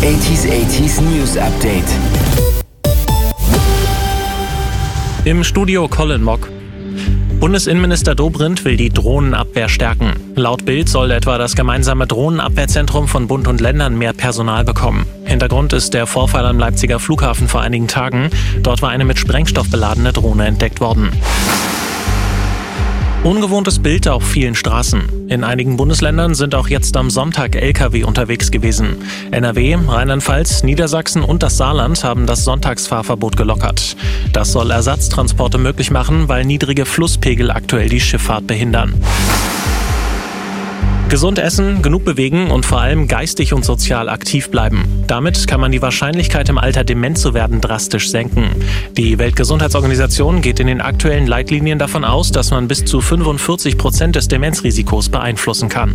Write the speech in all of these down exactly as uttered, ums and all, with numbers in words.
achtziger achtziger News Update. Im Studio Colin Mock. Bundesinnenminister Dobrindt will die Drohnenabwehr stärken. Laut Bild soll etwa das gemeinsame Drohnenabwehrzentrum von Bund und Ländern mehr Personal bekommen. Hintergrund ist der Vorfall am Leipziger Flughafen vor einigen Tagen. Dort war eine mit Sprengstoff beladene Drohne entdeckt worden. Ungewohntes Bild auf vielen Straßen. In einigen Bundesländern sind auch jetzt am Sonntag L K W unterwegs gewesen. N R W, Rheinland-Pfalz, Niedersachsen und das Saarland haben das Sonntagsfahrverbot gelockert. Das soll Ersatztransporte möglich machen, weil niedrige Flusspegel aktuell die Schifffahrt behindern. Gesund essen, genug bewegen und vor allem geistig und sozial aktiv bleiben. Damit kann man die Wahrscheinlichkeit, im Alter dement zu werden, drastisch senken. Die Weltgesundheitsorganisation geht in den aktuellen Leitlinien davon aus, dass man bis zu fünfundvierzig Prozent des Demenzrisikos beeinflussen kann.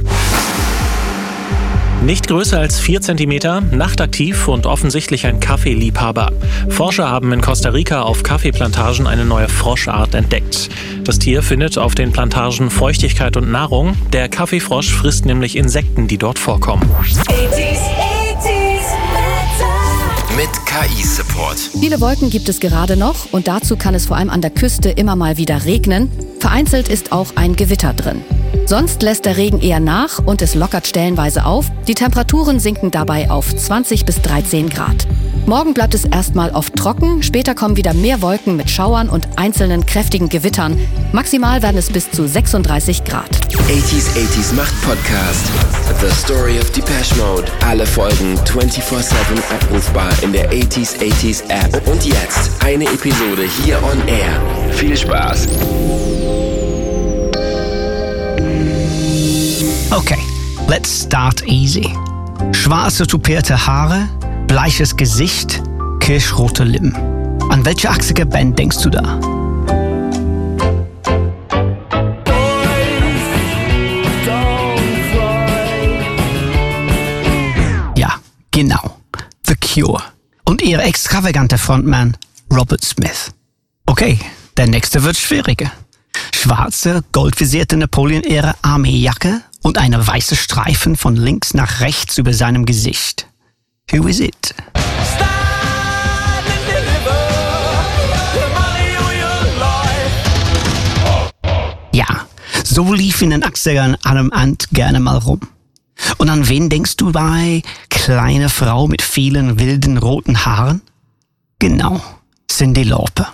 Nicht größer als vier Zentimeter, nachtaktiv und offensichtlich ein Kaffeeliebhaber. Forscher haben in Costa Rica auf Kaffeeplantagen eine neue Froschart entdeckt. Das Tier findet auf den Plantagen Feuchtigkeit und Nahrung. Der Kaffeefrosch frisst nämlich Insekten, die dort vorkommen. Mit K I-Support. Viele Wolken gibt es gerade noch und dazu kann es vor allem an der Küste immer mal wieder regnen. Vereinzelt ist auch ein Gewitter drin. Sonst lässt der Regen eher nach und es lockert stellenweise auf. Die Temperaturen sinken dabei auf zwanzig bis dreizehn Grad. Morgen bleibt es erstmal oft trocken, später kommen wieder mehr Wolken mit Schauern und einzelnen kräftigen Gewittern. Maximal werden es bis zu sechsunddreißig Grad. achtziger achtziger macht Podcast. The Story of Depeche Mode. Alle Folgen vierundzwanzig sieben abrufbar in der achtziger achtziger App. Und jetzt eine Episode hier on Air. Viel Spaß. Okay, let's start easy. Schwarze tupierte Haare, bleiches Gesicht, kirschrote Lippen. An welche achtzige Band denkst du da? Ja, genau. The Cure. Und ihr extravaganter Frontman Robert Smith. Okay, der nächste wird schwieriger. Schwarze, goldvisierte Napoleon-Ära Armeejacke und eine weiße Streifen von links nach rechts über seinem Gesicht. Who is it? Ja, so lief in den achtzigern Adam Ant gerne mal rum. Und an wen denkst du bei kleine Frau mit vielen wilden roten Haaren? Genau, Cyndi Lauper.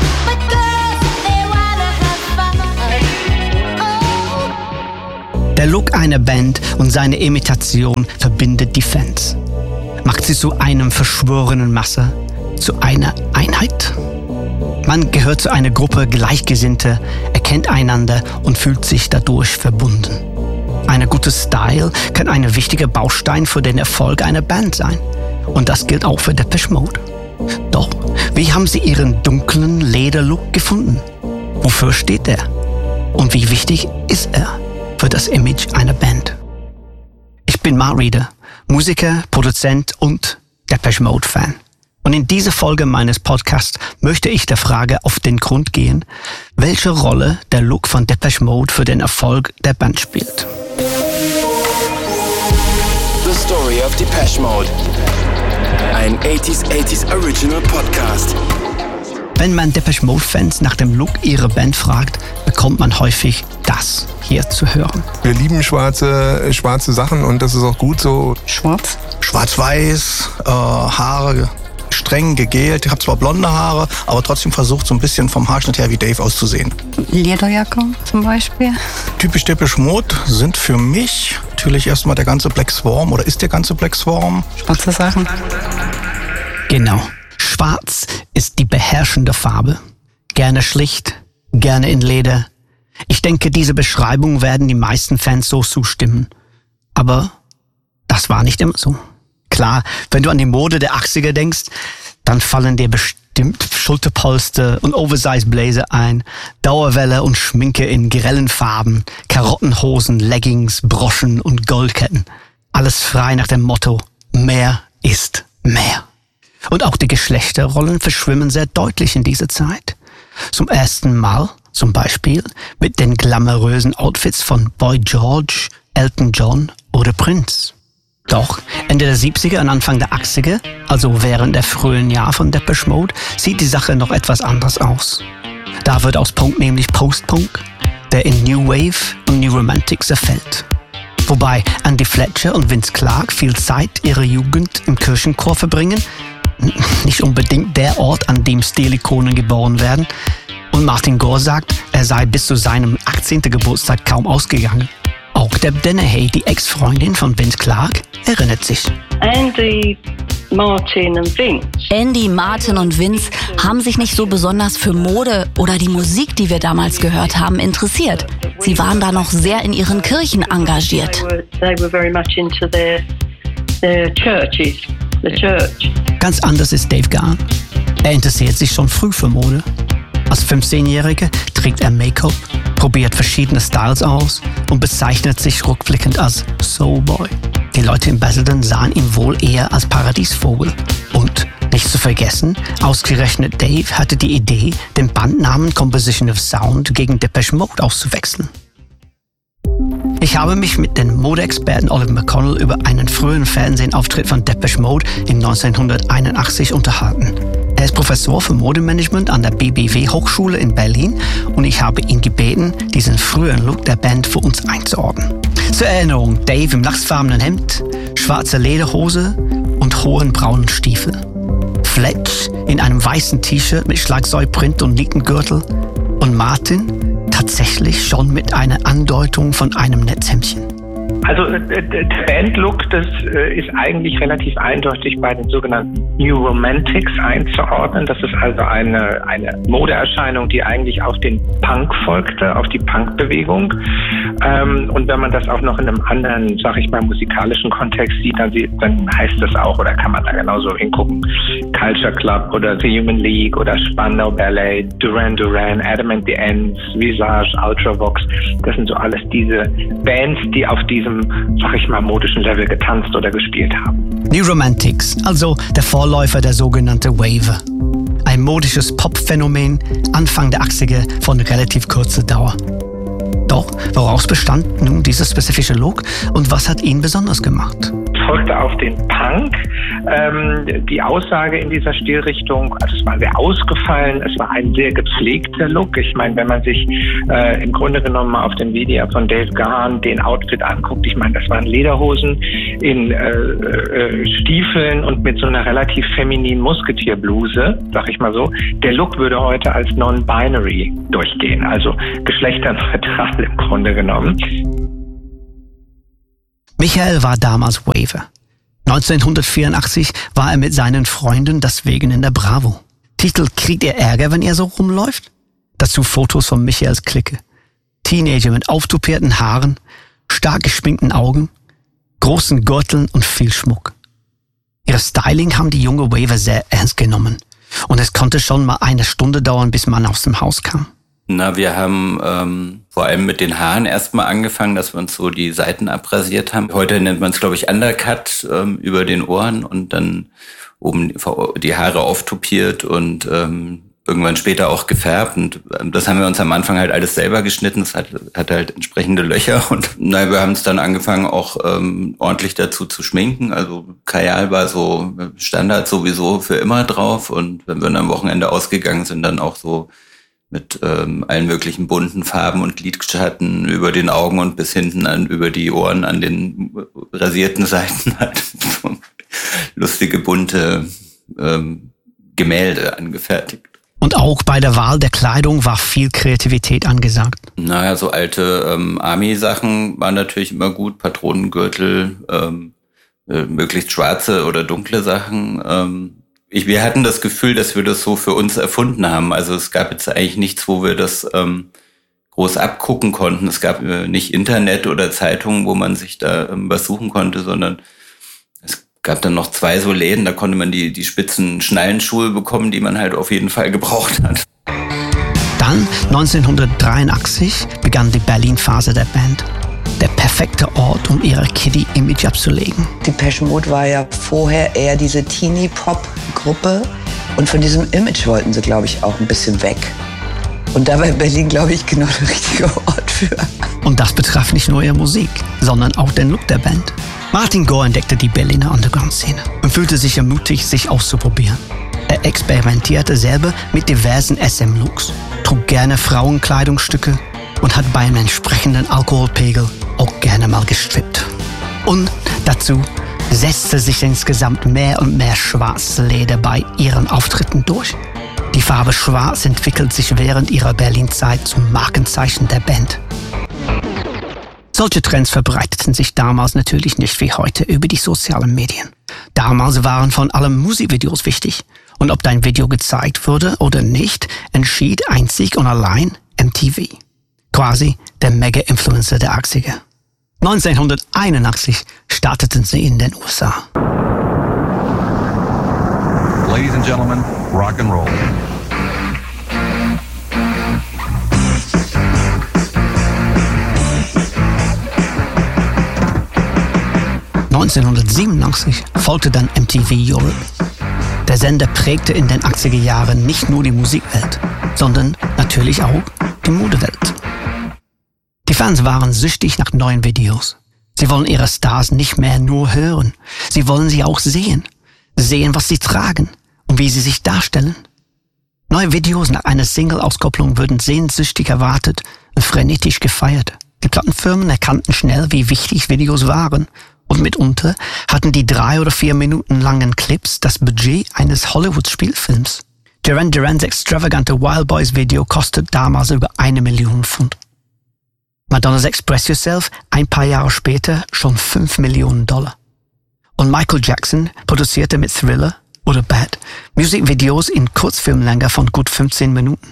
Der Look einer Band und seine Imitation verbindet die Fans. Macht sie zu einem verschworenen Masse, zu einer Einheit. Man gehört zu einer Gruppe Gleichgesinnter, erkennt einander und fühlt sich dadurch verbunden. Ein guter Style kann ein wichtiger Baustein für den Erfolg einer Band sein. Und das gilt auch für Depeche Mode. Doch, wie haben sie ihren dunklen Lederlook gefunden? Wofür steht er? Und wie wichtig ist er für das Image einer Band? Ich bin Mark Reeder, Musiker, Produzent und Depeche Mode Fan. Und in dieser Folge meines Podcasts möchte ich der Frage auf den Grund gehen, welche Rolle der Look von Depeche Mode für den Erfolg der Band spielt. The Story of Depeche Mode. Ein achtziger achtziger Original Podcast. Wenn man Depeche Mode-Fans nach dem Look ihrer Band fragt, bekommt man häufig das hier zu hören. Wir lieben schwarze, schwarze Sachen und das ist auch gut so. Schwarz? Schwarz-weiß, äh, Haare streng gegelt. Ich habe zwar blonde Haare, aber trotzdem versucht so ein bisschen vom Haarschnitt her wie Dave auszusehen. Lederjacke zum Beispiel. Typisch Depeche Mode sind für mich natürlich erstmal der ganze Black Swarm oder ist der ganze Black Swarm. Schwarze Sachen. Genau. Schwarz ist die beherrschende Farbe. Gerne schlicht, gerne in Leder. Ich denke, diese Beschreibung werden die meisten Fans so zustimmen. Aber das war nicht immer so. Klar, wenn du an die Mode der achtziger denkst, dann fallen dir bestimmt Schulterpolster und Oversize Blazer ein, Dauerwelle und Schminke in grellen Farben, Karottenhosen, Leggings, Broschen und Goldketten. Alles frei nach dem Motto, mehr ist mehr. Und auch die Geschlechterrollen verschwimmen sehr deutlich in dieser Zeit. Zum ersten Mal, zum Beispiel, mit den glamourösen Outfits von Boy George, Elton John oder Prince. Doch Ende der siebziger und Anfang der achtziger, also während der frühen Jahre von Depeche Mode, sieht die Sache noch etwas anders aus. Da wird aus Punk nämlich Post-Punk, der in New Wave und New Romantic zerfällt. Wobei Andy Fletcher und Vince Clarke viel Zeit ihrer Jugend im Kirchenchor verbringen, nicht unbedingt der Ort, an dem Stilikonen geboren werden. Und Martin Gore sagt, er sei bis zu seinem achtzehnten Geburtstag kaum ausgegangen. Auch Deb Dennehy, die Ex-Freundin von Vince Clarke, erinnert sich. Andy, Martin und Vince. Andy, Martin und Vince haben sich nicht so besonders für Mode oder die Musik, die wir damals gehört haben, interessiert. Sie waren da noch sehr in ihren Kirchen engagiert. They were very much into their, their churches, the church. Ganz anders ist Dave Gahan. Er interessiert sich schon früh für Mode. Als fünfzehnjähriger trägt er Make-up, probiert verschiedene Styles aus und bezeichnet sich rückblickend als Soulboy. Die Leute in Basildon sahen ihn wohl eher als Paradiesvogel. Und, nicht zu vergessen, ausgerechnet Dave hatte die Idee, den Bandnamen Composition of Sound gegen Depeche Mode auszuwechseln. Ich habe mich mit dem Modeexperten Oliver McConnell über einen frühen Fernsehauftritt von Depeche Mode in neunzehnhunderteinundachtzig unterhalten. Er ist Professor für Modemanagement an der B B W-Hochschule in Berlin und ich habe ihn gebeten, diesen frühen Look der Band für uns einzuordnen. Zur Erinnerung, Dave im lachsfarbenen Hemd, schwarze Lederhose und hohen braunen Stiefel. Fletch in einem weißen T-Shirt mit Schlagzeugprint und Nietengürtel und Martin tatsächlich schon mit einer Andeutung von einem Netzhemdchen. Also der Bandlook, das ist eigentlich relativ eindeutig bei den sogenannten New Romantics einzuordnen. Das ist also eine, eine Modeerscheinung, die eigentlich auf den Punk folgte, auf die Punkbewegung. Und wenn man das auch noch in einem anderen, sag ich mal, musikalischen Kontext sieht, dann, sieht, dann heißt das auch, oder kann man da genauso hingucken, Culture Club oder The Human League oder Spandau Ballet, Duran Duran, Adam and the Ants, Visage, Ultravox. Das sind so alles diese Bands, die auf diesem, sag ich mal, modischen Level getanzt oder gespielt haben. New Romantics, also der Vorläufer der sogenannten Wave. Ein modisches Pop-Phänomen Anfang der achtziger von relativ kurzer Dauer. Doch woraus bestand nun dieser spezifische Look und was hat ihn besonders gemacht? Folgte auf den Punk ähm, die Aussage in dieser Stilrichtung, also es war sehr ausgefallen, es war ein sehr gepflegter Look. Ich meine, wenn man sich äh, im Grunde genommen mal auf dem Video von Dave Gahan den Outfit anguckt, ich meine, das waren Lederhosen in äh, äh, Stiefeln und mit so einer relativ femininen Musketierbluse, sag ich mal so. Der Look würde heute als non-binary durchgehen, also geschlechterneutral im Grunde genommen. Michael war damals Waver. neunzehnhundertvierundachtzig war er mit seinen Freunden deswegen in der Bravo. Titel Kriegt ihr Ärger, wenn ihr so rumläuft? Dazu Fotos von Michaels Clique. Teenager mit auftupierten Haaren, stark geschminkten Augen, großen Gürteln und viel Schmuck. Ihr Styling haben die junge Waver sehr ernst genommen. Und es konnte schon mal eine Stunde dauern, bis man aus dem Haus kam. Na, wir haben ähm, vor allem mit den Haaren erstmal angefangen, dass wir uns so die Seiten abrasiert haben. Heute nennt man es, glaube ich, Undercut ähm, über den Ohren und dann oben die Haare auftupiert und ähm, irgendwann später auch gefärbt. Und ähm, das haben wir uns am Anfang halt alles selber geschnitten. Das hat, hat halt entsprechende Löcher. Und na, wir haben es dann angefangen, auch ähm, ordentlich dazu zu schminken. Also Kajal war so Standard sowieso für immer drauf. Und wenn wir dann am Wochenende ausgegangen sind, dann auch so mit ähm, allen möglichen bunten Farben und Lidschatten über den Augen und bis hinten an über die Ohren an den rasierten Seiten halt lustige, bunte ähm, Gemälde angefertigt. Und auch bei der Wahl der Kleidung war viel Kreativität angesagt. Naja, so alte ähm, Army-Sachen waren natürlich immer gut, Patronengürtel, ähm, äh, möglichst schwarze oder dunkle Sachen. Ähm, Ich, wir hatten das Gefühl, dass wir das so für uns erfunden haben. Also es gab jetzt eigentlich nichts, wo wir das ähm, groß abgucken konnten. Es gab äh, nicht Internet oder Zeitungen, wo man sich da ähm, was suchen konnte, sondern es gab dann noch zwei so Läden, da konnte man die, die spitzen Schnallenschuhe bekommen, die man halt auf jeden Fall gebraucht hat. Dann, neunzehnhundertdreiundachtzig, begann die Berlin-Phase der Band. Der perfekte Ort, um ihre Kiddie-Image abzulegen. Depeche Mode war ja vorher eher diese Teenie-Pop-Gruppe und von diesem Image wollten sie, glaube ich, auch ein bisschen weg. Und da war Berlin, glaube ich, genau der richtige Ort für. Und das betraf nicht nur ihre Musik, sondern auch den Look der Band. Martin Gore entdeckte die Berliner Underground-Szene und fühlte sich ermutigt, sich auszuprobieren. Er experimentierte selber mit diversen S M-Looks, trug gerne Frauenkleidungsstücke und hat bei einem entsprechenden Alkoholpegel auch gerne mal gestrippt. Und dazu setzte sich insgesamt mehr und mehr schwarzes Leder bei ihren Auftritten durch. Die Farbe Schwarz entwickelt sich während ihrer Berlin-Zeit zum Markenzeichen der Band. Solche Trends verbreiteten sich damals natürlich nicht wie heute über die sozialen Medien. Damals waren von allem Musikvideos wichtig. Und ob dein Video gezeigt wurde oder nicht, entschied einzig und allein M T V. Quasi der Mega-Influencer der achtziger. neunzehnhunderteinundachtzig starteten sie in den U S A. Ladies and gentlemen, rock and roll. neunzehnhundertsiebenundachtzig folgte dann M T V Europe. Der Sender prägte in den achtziger Jahren nicht nur die Musikwelt, sondern natürlich auch die Modewelt. Die Fans waren süchtig nach neuen Videos. Sie wollen ihre Stars nicht mehr nur hören, sie wollen sie auch sehen. Sehen, was sie tragen und wie sie sich darstellen. Neue Videos nach einer Single-Auskopplung würden sehnsüchtig erwartet und frenetisch gefeiert. Die Plattenfirmen erkannten schnell, wie wichtig Videos waren. Und mitunter hatten die drei oder vier Minuten langen Clips das Budget eines Hollywood-Spielfilms. Duran Durans extravagante Wild Boys Video kostet damals über eine Million Pfund. Madonnas Express Yourself ein paar Jahre später schon fünf Millionen Dollar. Und Michael Jackson produzierte mit Thriller oder Bad Musikvideos in Kurzfilmlänge von gut fünfzehn Minuten.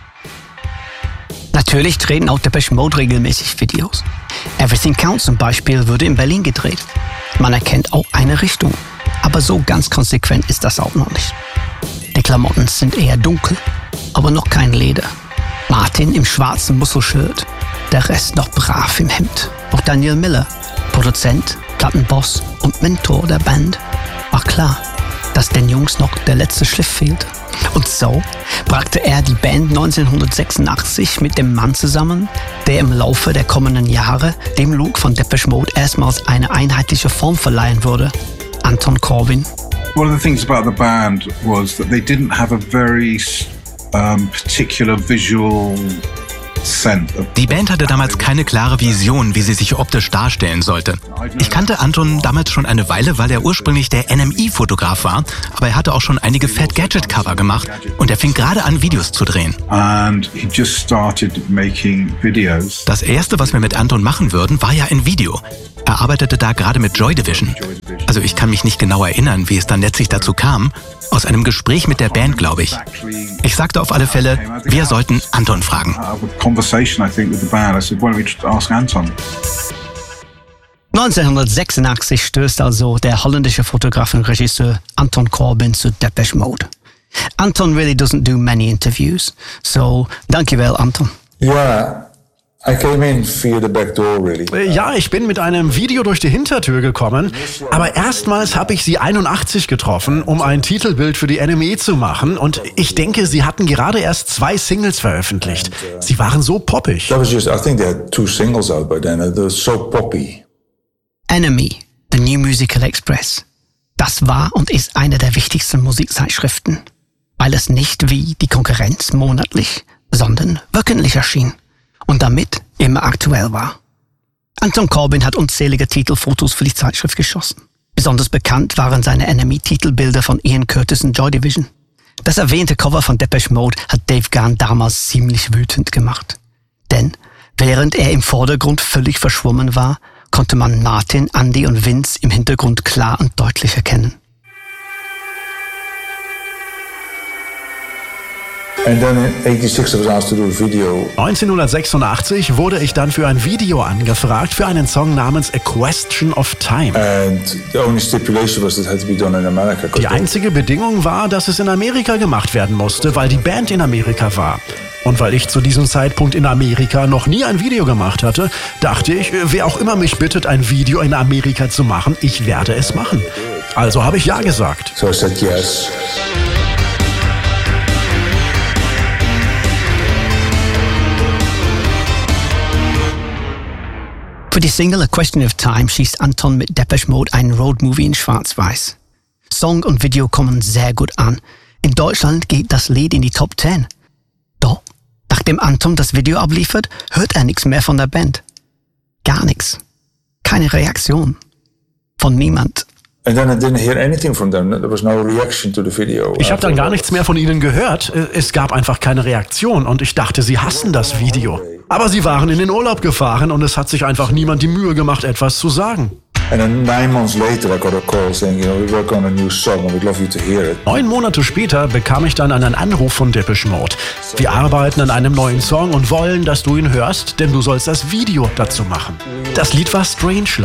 Natürlich drehen auch Depeche Mode regelmäßig Videos. Everything Counts zum Beispiel wurde in Berlin gedreht. Man erkennt auch eine Richtung, aber so ganz konsequent ist das auch noch nicht. Die Klamotten sind eher dunkel, aber noch kein Leder. Martin im schwarzen Musselshirt, der Rest noch brav im Hemd. Auch Daniel Miller, Produzent, Plattenboss und Mentor der Band, war klar, dass den Jungs noch der letzte Schliff fehlt. Und so brachte er die Band neunzehnhundertsechsundachtzig mit dem Mann zusammen, der im Laufe der kommenden Jahre dem Look von Depeche Mode erstmals eine einheitliche Form verleihen würde: Anton Corbijn. One of the things about the band was that they didn't have a very um, particular visual Die Band hatte damals keine klare Vision, wie sie sich optisch darstellen sollte. Ich kannte Anton damals schon eine Weile, weil er ursprünglich der N M E-Fotograf war, aber er hatte auch schon einige Fat Gadget-Cover gemacht und er fing gerade an, Videos zu drehen. Das erste, was wir mit Anton machen würden, war ja ein Video. Er arbeitete da gerade mit Joy Division. Also ich kann mich nicht genau erinnern, wie es dann letztlich dazu kam. Aus einem Gespräch mit der Band, glaube ich. Ich sagte auf alle Fälle, wir sollten Anton fragen. neunzehnhundertsechsundachtzig stößt also der holländische Fotograf und Regisseur Anton Corbijn zu Depeche Mode. Anton really doesn't do many interviews, so dankjewel Anton. Ja. I came in via the back door, really. Ja, ich bin mit einem Video durch die Hintertür gekommen, aber erstmals habe ich Sie einundachtzig getroffen, um ein Titelbild für die N M E zu machen und ich denke, Sie hatten gerade erst zwei Singles veröffentlicht. Sie waren so poppig. That was just, I think they had two singles out by then. They were so poppy. N M E, The New Musical Express. Das war und ist eine der wichtigsten Musikzeitschriften, weil es nicht wie die Konkurrenz monatlich, sondern wöchentlich erschien. Und damit immer aktuell war. Anton Corbijn hat unzählige Titelfotos für die Zeitschrift geschossen. Besonders bekannt waren seine N M E-Titelbilder von Ian Curtis und Joy Division. Das erwähnte Cover von Depeche Mode hat Dave Gahan damals ziemlich wütend gemacht. Denn während er im Vordergrund völlig verschwommen war, konnte man Martin, Andy und Vince im Hintergrund klar und deutlich erkennen. neunzehnhundertsechsundachtzig wurde ich dann für ein Video angefragt für einen Song namens A Question of Time. Die einzige Bedingung war, dass es in Amerika gemacht werden musste, weil die Band in Amerika war. Und weil ich zu diesem Zeitpunkt in Amerika noch nie ein Video gemacht hatte, dachte ich, wer auch immer mich bittet, ein Video in Amerika zu machen, ich werde es machen. Also habe ich ja gesagt. So I said yes. Für die Single A Question of Time schießt Anton mit Depeche Mode einen Roadmovie in Schwarz-Weiß. Song und Video kommen sehr gut an. In Deutschland geht das Lied in die Top Ten. Doch, nachdem Anton das Video abliefert, hört er nichts mehr von der Band. Gar nichts. Keine Reaktion. Von niemand. And then I didn't hear anything from them. There was no reaction to the video. Ich habe dann gar nichts mehr von ihnen gehört. Es gab einfach keine Reaktion und ich dachte, sie hassen das Video. Aber sie waren in den Urlaub gefahren und es hat sich einfach niemand die Mühe gemacht, etwas zu sagen. And then nine months later I got a call saying, you know, we work on a new song and we'd love you to hear it. Neun Monate später bekam ich dann einen Anruf von Depeche Mode. Wir arbeiten an einem neuen Song und wollen, dass du ihn hörst, denn du sollst das Video dazu machen. Das Lied war Strangelove.